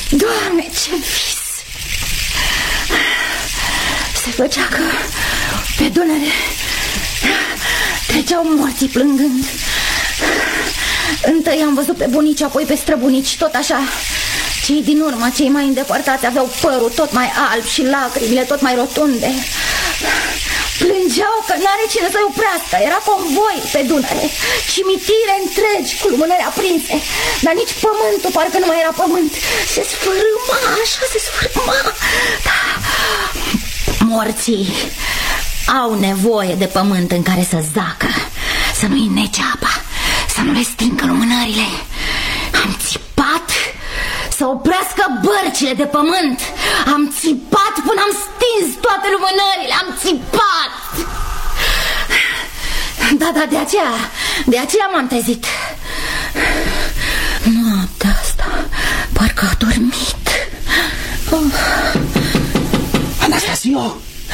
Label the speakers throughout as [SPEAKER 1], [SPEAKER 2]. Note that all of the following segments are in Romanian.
[SPEAKER 1] Doamne, ce vis! Se făcea că pe Dunăre treceau morții plângând. Întâi am văzut pe bunici, apoi pe străbunici, tot așa. Cei din urmă, cei mai îndepărtați, aveau părul tot mai alb și lacrimile tot mai rotunde. Plângeau că n-are cine să-i oprească. Era convoi pe Dunăre, cimitire întregi cu lumânări aprinse, dar nici pământul parcă nu mai era pământ. Se sfârâma, așa se sfârâma. Da. Morții au nevoie de pământ în care să zacă, să nu-i nece apa, să nu le stincă lumânările. Am țipat să oprească bărcile de pământ. Am țipat până am stins toate lumânările. Am țipat. Da, de aceea m-am trezit. Noaptea asta parcă a dormit.
[SPEAKER 2] Anastasio!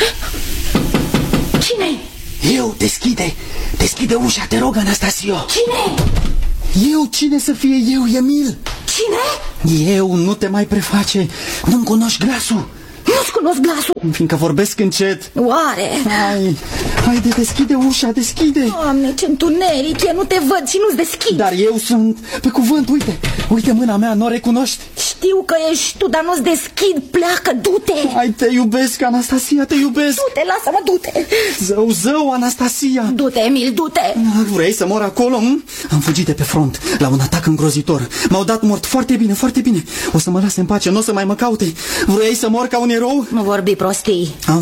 [SPEAKER 1] Cine-i?
[SPEAKER 2] Eu, deschide ușa, te rog, Anastasio.
[SPEAKER 1] Cine?
[SPEAKER 2] Eu, cine să fie eu, Emil?
[SPEAKER 1] Cine?
[SPEAKER 2] Eu, nu te mai preface, nu-mi cunoști glasul.
[SPEAKER 1] Nu-ți cunosc glasul.
[SPEAKER 2] Fiindcă vorbesc încet.
[SPEAKER 1] Oare?
[SPEAKER 2] Haide, deschide ușa, deschide.
[SPEAKER 1] Doamne, ce întuneric e, nu te văd și nu-ți deschid.
[SPEAKER 2] Dar eu sunt, pe cuvânt, uite mâna mea, nu o recunoști?
[SPEAKER 1] Știu că ești tu, dar nu-ți deschid, pleacă, du-te.
[SPEAKER 2] Hai, te iubesc, Anastasia, te iubesc.
[SPEAKER 1] Du-te, lasă-mă, du-te.
[SPEAKER 2] Zău, Anastasia.
[SPEAKER 1] Du-te, Emil, du-te.
[SPEAKER 2] Vrei să mor acolo? Am fugit de pe front, la un atac îngrozitor. M-au dat mort, foarte bine, foarte bine. O să mă lase în pace, nu o să mai mă caute. Vrei să mor ca un erou?
[SPEAKER 1] Nu vorbi prostii.
[SPEAKER 2] Am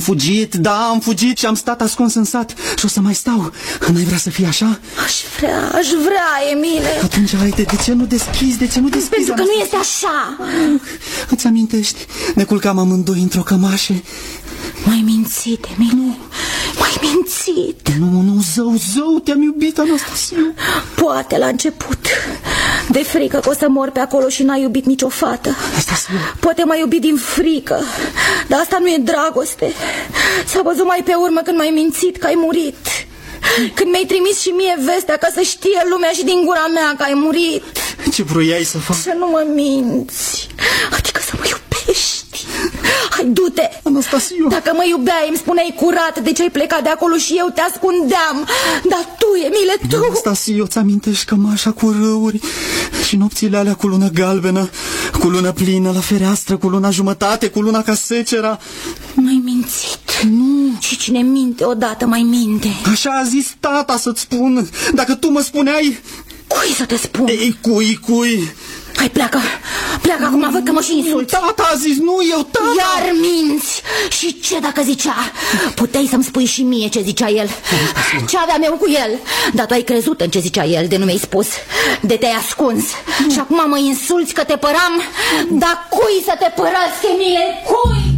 [SPEAKER 2] fugit și am stat ascuns în sat. Și o să mai stau. N-ai vrea să fie așa?
[SPEAKER 1] Aș vrea, Emile.
[SPEAKER 2] Atunci, haide, de ce nu deschizi?
[SPEAKER 1] Pentru că nu este așa.
[SPEAKER 2] Îți amintești? Ne culcam amândoi într-o cămașă.
[SPEAKER 1] M-ai mințit, Emile. M-ai mințit.
[SPEAKER 2] Nu, zău, te-am iubit, Anastasia.
[SPEAKER 1] Poate la început. De frică că o să mor pe acolo și n-ai iubit nicio fată.
[SPEAKER 2] Anastasia.
[SPEAKER 1] Poate m-ai iubit din frică. Dar asta nu e dragoste. S-a văzut mai pe urmă când m-ai mințit că ai murit. Când mi-ai trimis și mie vestea ca să știe lumea și din gura mea că ai murit.
[SPEAKER 2] Ce vroiai să fac?
[SPEAKER 1] Să nu mă minți. Adică să mă iubești. Hai, du-te.
[SPEAKER 2] Anastasia.
[SPEAKER 1] Dacă mă iubeai, îmi spuneai curat de ce ai plecat de acolo și eu te ascundeam. Dar tu, Emile, tu...
[SPEAKER 2] Anastasia, îți amintești cămașa cu râuri și nopțile alea cu lună galbenă, cu lună plină la fereastră, cu luna jumătate, cu luna ca secera?
[SPEAKER 1] M-ai mințit.
[SPEAKER 2] Nu.
[SPEAKER 1] Și cine minte odată mai minte.
[SPEAKER 2] Așa a zis tata să-ți spun. Dacă tu mă spuneai...
[SPEAKER 1] Cui să te spun?
[SPEAKER 2] Ei, cui?
[SPEAKER 1] Hai, pleacă acum, văd că mă și insulți.
[SPEAKER 2] Tata a zis, nu eu, tata.
[SPEAKER 1] Iar minți. Și ce dacă zicea? Puteai să-mi spui și mie ce zicea el. Ce aveam eu cu el. Dar tu ai crezut în ce zicea el, de nu mi-ai spus. De te-ai ascuns. Și acum mă insulți că te păram. Dar cui să te părăsc, Emile? Cui?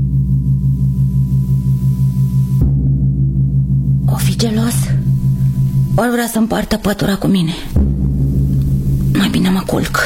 [SPEAKER 1] O fi gelos? Ori vrea să împartă pătura cu mine? Mai bine mă culc.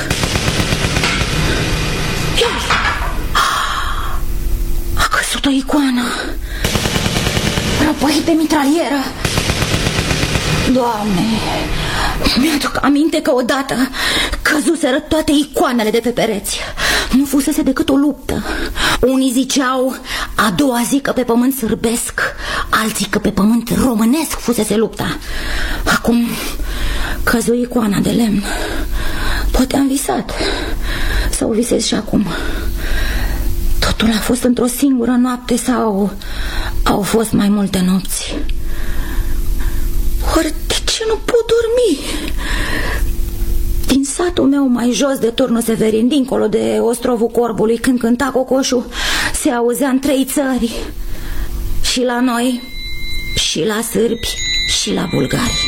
[SPEAKER 1] A căzut o icoană răpăit de mitralieră. Doamne, mi-aduc aminte că odată căzuseră toate icoanele de pe pereți. Nu fusese decât o luptă. Unii ziceau a doua zi că pe pământ sârbesc, alții că pe pământ românesc fusese lupta. Acum căzu icoana de lemn. Poate am visat. Sau visez și acum. Totul a fost într-o singură noapte sau au fost mai multe nopți? Ori de ce nu pot dormi? Din satul meu mai jos de Turnul Severin, dincolo de Ostrovul Corbului, când cânta cocoșul, se auzea în 3 țări. Și la noi, și la sârbi, și la bulgari.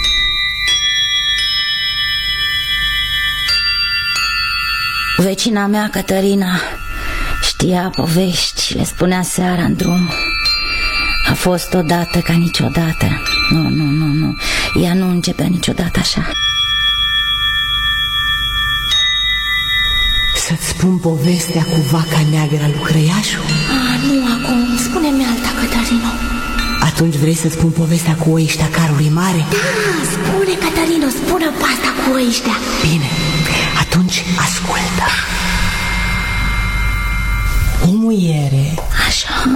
[SPEAKER 1] Vecina mea, Cătărina, știa povești și le spunea seara în drum. A fost odată ca niciodată. Nu, ea nu începea niciodată așa.
[SPEAKER 3] Să-ți spun povestea cu vaca neagră a lui Crăiașu?
[SPEAKER 1] Nu acum, spune-mi alta, Cătărino.
[SPEAKER 3] Atunci vrei să spun povestea cu oiștea carului mare?
[SPEAKER 1] Da, spune, Cătărino, spune-o pe asta cu oiștea.
[SPEAKER 3] Bine, atunci ascultă.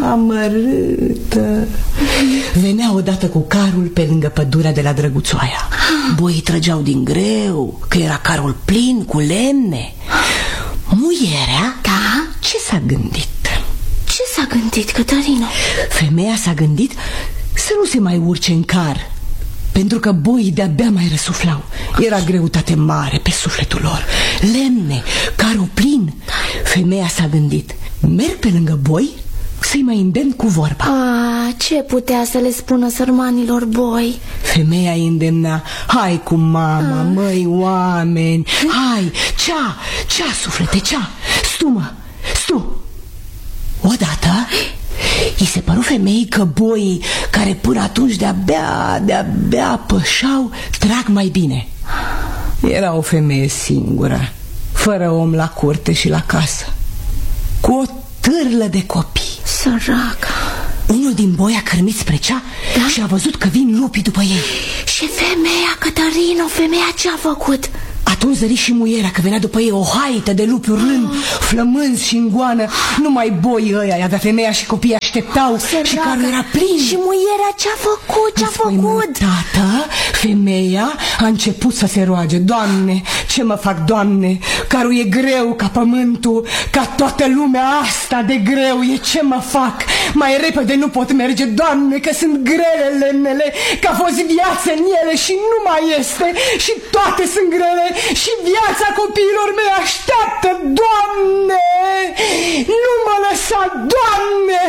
[SPEAKER 3] amărâtă. Venea odată cu carul pe lângă pădurea de la Drăguțoaia. Boii trăgeau din greu, că era carul plin cu lemne. Muierea,
[SPEAKER 1] Da?
[SPEAKER 3] ce s-a gândit?
[SPEAKER 1] Ce s-a gândit, Cătălino?
[SPEAKER 3] Femeia s-a gândit să nu se mai urce în car, pentru că boii de-abia mai răsuflau. Era greutate mare pe sufletul lor. Lemne, carul plin. Femeia s-a gândit: merg pe lângă boi să-i mai îndemn cu vorba.
[SPEAKER 1] Ce putea să le spună sărmanilor boi?
[SPEAKER 3] Femeia îi îndemna: hai cu mama, măi oameni, hai, cea, suflete, cea, stu-mă, stu. Odată i se păru femeii că boii, care până atunci de-abia pășau, trag mai bine. Era o femeie singură, fără om la curte și la casă, cu o târlă de copii.
[SPEAKER 1] Săraca.
[SPEAKER 3] Unul din boi a cărmit spre cea și a văzut că vin lupii după ei.
[SPEAKER 1] Și femeia, Cătălino, femeia ce-a făcut?
[SPEAKER 3] Atunci zări și muierea că venea după ei o haită de lupi urlând, flămânzi și în goană. Numai boii ăia, avea femeia și copiii așteptau. Săraca. Și carul era plin.
[SPEAKER 1] Și muierea ce-a făcut? Ce-a făcut?
[SPEAKER 3] Tată, femeia a început să se roage: Doamne, ce mă fac, Doamne? Carul e greu ca pământul, ca toată lumea asta de greu e, ce mă fac? Mai repede nu pot merge, Doamne, că sunt grele lemnele, că a fost viață în ele și nu mai este, și toate sunt grele, și viața copiilor mei așteaptă, Doamne! Nu mă lăsa, Doamne!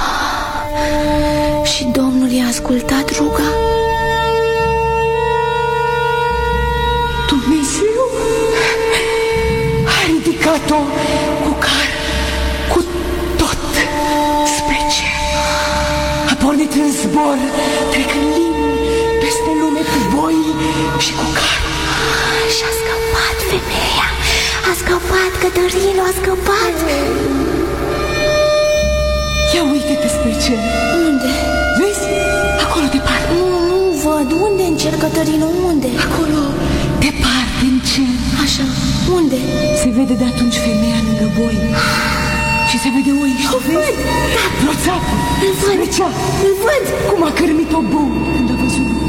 [SPEAKER 1] Și Domnul i-a ascultat ruga?
[SPEAKER 3] Dumnezeu a ridicat-o cu car, cu tot, spre cer. A pornit în zbor, trecând limbi peste lume cu boi și cu car.
[SPEAKER 1] Și a scăpat femeia. A scăpat, Cătălino, a scăpat.
[SPEAKER 3] Ia uite-te spre cer.
[SPEAKER 1] Unde?
[SPEAKER 3] Vezi? Acolo departe.
[SPEAKER 1] Nu văd. Unde în cer, Cătălino? Unde?
[SPEAKER 3] Acolo, departe în cer.
[SPEAKER 1] Așa, unde?
[SPEAKER 3] Se vede de atunci femeia lângă boi. Și se vede oiște, vezi?
[SPEAKER 1] Da.
[SPEAKER 3] Vreo țapă.
[SPEAKER 1] Îl văd.
[SPEAKER 3] Spre cea.
[SPEAKER 1] Îl văd.
[SPEAKER 3] Cum a cărmit-o bou când a văzut.